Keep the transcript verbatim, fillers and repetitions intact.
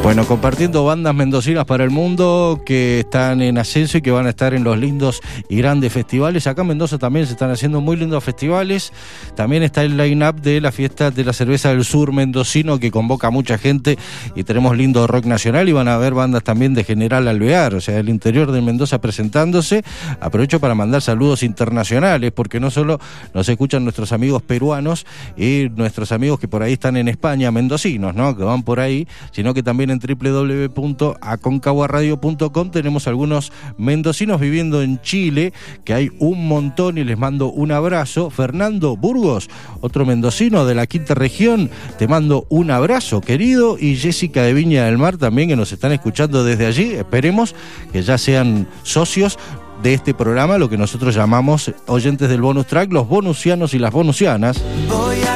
Bueno, compartiendo bandas mendocinas para el mundo que están en ascenso y que van a estar en los lindos y grandes festivales. Acá en Mendoza también se están haciendo muy lindos festivales. También está el line-up de la fiesta de la cerveza del sur mendocino, que convoca a mucha gente, y tenemos lindo rock nacional, y van a haber bandas también de General Alvear, o sea, del interior de Mendoza presentándose. Aprovecho para mandar saludos internacionales, porque no solo nos escuchan nuestros amigos peruanos y nuestros amigos que por ahí están en España, mendocinos, ¿no?, que van por ahí, sino que también en doble u doble u doble u punto aconcagua radio punto com tenemos algunos mendocinos viviendo en Chile, que hay un montón y les mando un abrazo. Fernando Burgos, otro mendocino de la quinta región, te mando un abrazo, querido. Y Jessica de Viña del Mar también, que nos están escuchando desde allí. Esperemos que ya sean socios de este programa, lo que nosotros llamamos oyentes del bonus track, los bonusianos y las bonusianas. Voy a